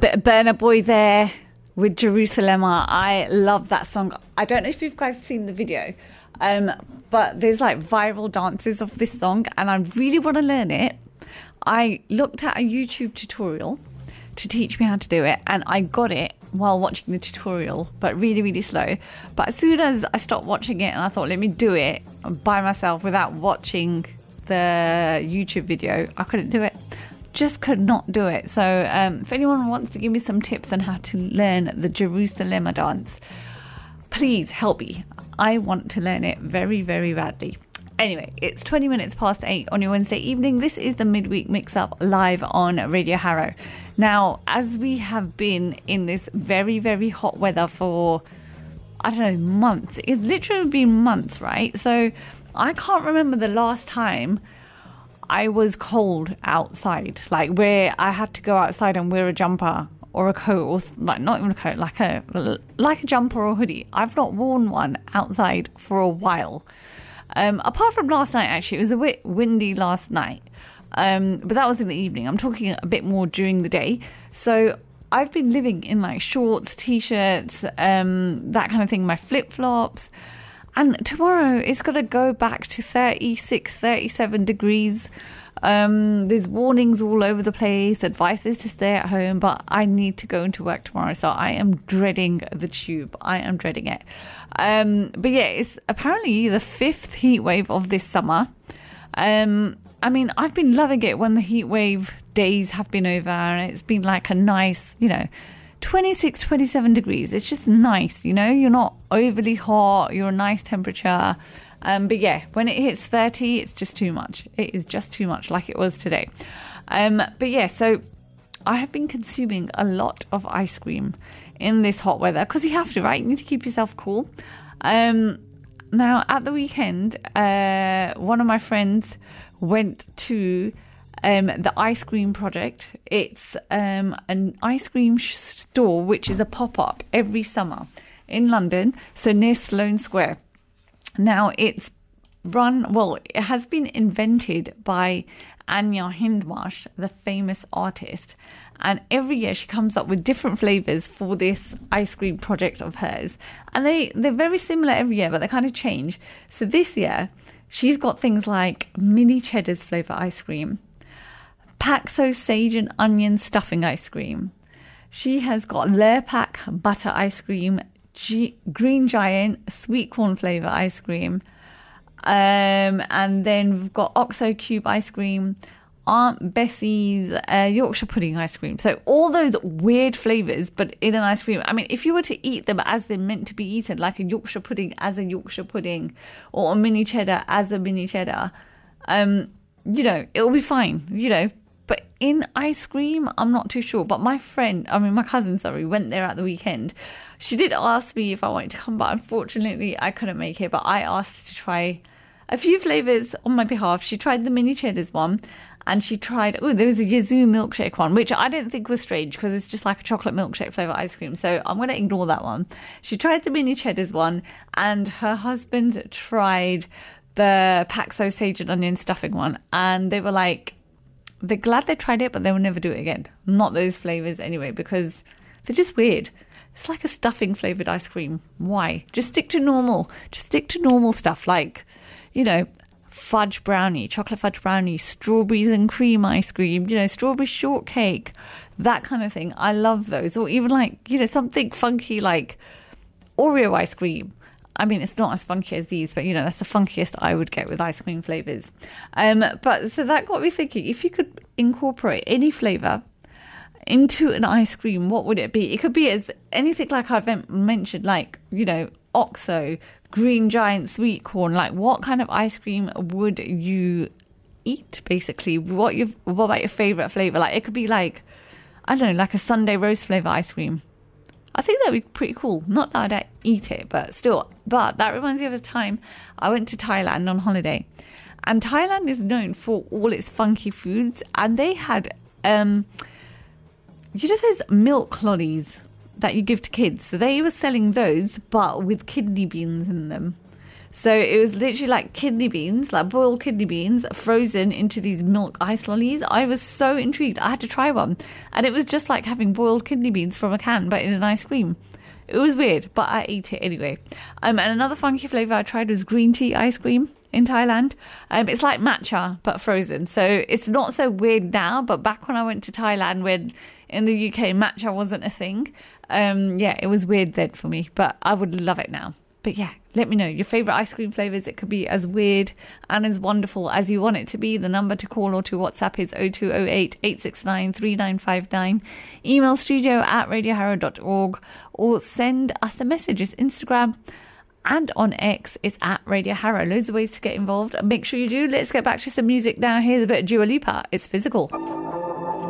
bit of Burna Boy there with Jerusalem. I love that song. I don't know if you guys seen the video, but there's like viral dances of this song and I really want to learn it. I looked at a YouTube tutorial to teach me how to do it and I got it while watching the tutorial, but really, really slow. But as soon as I stopped watching it and I thought, let me do it by myself without watching the YouTube video, I couldn't do it. Just could not do it. So if anyone wants to give me some tips on how to learn the Jerusalem dance, please help me. I want to learn it very, very badly. Anyway, it's 20 minutes past 8 on your Wednesday evening. This is the Midweek Mix-Up live on Radio Harrow. Now, as we have been in this very, very hot weather for, I don't know, months. It's literally been months, right? So I can't remember the last time I was cold outside, like where I had to go outside and wear a jumper or a coat, or like not even a coat, like a jumper or hoodie. I've not worn one outside for a while. Apart from last night, actually, it was a bit windy last night, but that was in the evening. I'm talking a bit more during the day. So I've been living in like shorts, t-shirts, that kind of thing, my flip-flops. And tomorrow it's going to go back to 36, 37 degrees. There's warnings all over the place, advices to stay at home, but I need to go into work tomorrow. So I am dreading the tube. I am dreading it. But yeah, it's apparently the 5th heat wave of this summer. I mean, I've been loving it when the heat wave days have been over and it's been like a nice, 26, 27 degrees. It's just nice, you're not overly hot, you're a nice temperature. But yeah, when it hits 30, it's just too much. It is just too much, like it was today. But yeah, so I have been consuming a lot of ice cream in this hot weather because you have to, right? You need to keep yourself cool. Now, at the weekend, one of my friends went to the Ice Cream Project. It's an ice cream store which is a pop-up every summer in London, so near Sloane Square. Now, it has been invented by Anya Hindmarsh, the famous artist. And every year she comes up with different flavours for this ice cream project of hers. And they're very similar every year, but they kind of change. So this year, she's got things like mini cheddars flavour ice cream, Paxo sage and onion stuffing ice cream. She has got Lurpak butter ice cream, Green Giant sweet corn flavour ice cream, and then we've got Oxo cube ice cream, Aunt Bessie's Yorkshire pudding ice cream. So all those weird flavours, but in an ice cream. I mean, if you were to eat them as they're meant to be eaten, like a Yorkshire pudding as a Yorkshire pudding, or a mini cheddar as a mini cheddar, it'll be fine, But in ice cream, I'm not too sure. But my cousin, went there at the weekend. She did ask me if I wanted to come, but unfortunately I couldn't make it. But I asked her to try a few flavours on my behalf. She tried the mini cheddars one, and she tried, there was a Yazoo milkshake one, which I didn't think was strange because it's just like a chocolate milkshake flavour ice cream. So I'm going to ignore that one. She tried the mini cheddars one, and her husband tried the Paxo sage and onion stuffing one. And they were like, they're glad they tried it, but they will never do it again. Not those flavours anyway, because they're just weird. It's like a stuffing flavoured ice cream. Why? Just stick to normal. Just stick to normal stuff like, fudge brownie, chocolate fudge brownie, strawberries and cream ice cream, strawberry shortcake, that kind of thing. I love those. Or even like, something funky like Oreo ice cream. I mean, it's not as funky as these, but, that's the funkiest I would get with ice cream flavours. But so that got me thinking, if you could incorporate any flavour into an ice cream, what would it be? It could be as anything like I've mentioned, like, Oxo, Green Giant sweet corn. Like, what kind of ice cream would you eat, basically? What about your favourite flavour? Like, it could be like, I don't know, like a Sunday roast flavour ice cream. I think that'd be pretty cool. Not that I'd eat it, but still. But that reminds me of a time I went to Thailand on holiday. And Thailand is known for all its funky foods. And they had, those milk lollies that you give to kids. So they were selling those, but with kidney beans in them. So it was literally like kidney beans, like boiled kidney beans, frozen into these milk ice lollies. I was so intrigued. I had to try one. And it was just like having boiled kidney beans from a can, but in an ice cream. It was weird, but I ate it anyway. And another funky flavour I tried was green tea ice cream in Thailand. It's like matcha, but frozen. So it's not so weird now, but back when I went to Thailand, when in the UK matcha wasn't a thing, it was weird then for me, but I would love it now. But yeah, let me know your favourite ice cream flavours. It could be as weird and as wonderful as you want it to be. The number to call or to WhatsApp is 0208 869 3959. Email studio@radioharrow.org or send us a message. It's Instagram and on X. It's @Radio Harrow. Loads of ways to get involved. Make sure you do. Let's get back to some music now. Here's a bit of Dua Lipa. It's Physical.